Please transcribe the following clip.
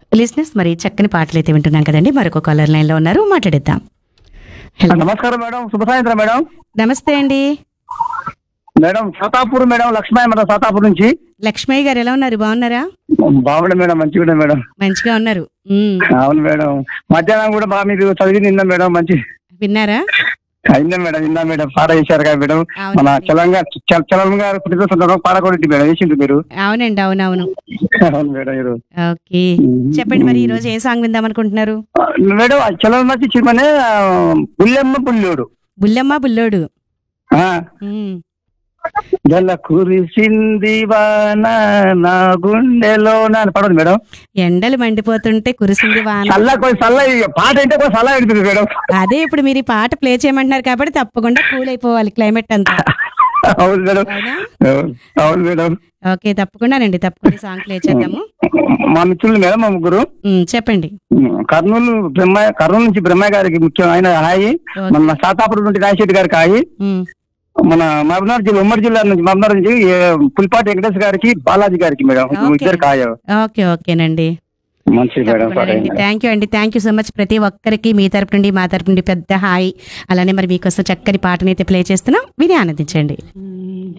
లిజినెస్ మరి చక్కని పాటలు అయితే వింటున్నాం కదండి. మరొక కాలర్ లైన్ లో ఉన్నారు, మాట్లాడిద్దాం. హలో, నమస్కారం మేడం, శుభ సాయంత్రం మేడం. నమస్తే అండి. Madam Satapur madam, Lakshmi madam Satapur నుంచి. లక్ష్మయ్య గారు ఎలా ఉన్నారు? బాగున్నారా? బాగుండే మేడం, మంచిగా మేడం. మంచిగా ఉన్నారు. అవును మేడం, మధ్యాహ్నం కూడా బాగా మీరు చదివి నిన్న మేడం, మంచి విన్నారా? అయిందా మేడం, విన్నా మేడం. పాట చేశారు కదా మేడం, మన అవునండి. తెలంగాణ పుట్టిన సందర్భంగా పాట కొట్టి మేడం వేసిండు మీరు. అవునండి, అవునవును. అవును మేడం. మీరు ఓకే, చెప్పండి మరి ఈ రోజు ఏ సాంగ్ విందాం అనుకుంటున్నారు? మేడం చలం వచ్చి చిమ్మనే పుల్లెమ్మ పుల్లోడు. బుల్లమ్మ బుల్లోడు. ఆ, ఉమ్. జల కురిసింది వాన నా గుండెలో అని పడదు మేడం. ఎండలు మండిపోతుంటే కురిసింది వాన. చల్ల పాట అంటే కొంచెం చల్ల అనిపిస్తుంది మేడం. అదే ఇప్పుడు మీరు ఈ పాట ప్లే చేయమంటున్నారు కాబట్టి తప్పకుండా కూల్ అయిపోవాలి క్లైమేట్ అంతా. అవును మేడం. అవునా? అవును మేడం. ఓకే, తప్పకుండానండి, తప్పకుండా సాంగ్ ప్లే చేద్దాము. మా మిత్రులు మేడం, మా ముగ్గురు చెప్పండి. కర్నూలు నుంచి బ్రహ్మయ్య గారికి ముఖ్యమైన హాయి, ఓకే. మన సాతాపురం నుండి రాజశెట్టి గారికి హాయి, ఉమ్. మన మహబూబ్నగర్ జిల్లా ఉమ్మడి జిల్లా నుంచి మహబూబ్నగర్ నుంచి పులిపాటి వెంకటేష్ గారికి, బాలాజీ గారికి మేడం, ఓకే. ఇద్దరు కాయ. ఓకే, ఓకేనండి. మంచిది మేడం. థ్యాంక్ యూ అండి, థ్యాంక్ యూ సో మచ్. ప్రతి ఒక్కరికి మీ తరపు నుండి మా తరపు నుండి పెద్ద హాయ్. అలానే మరి మీకోసం చక్కని పాటనైతే ప్లే చేస్తున్నాం, విని ఆనందించండి.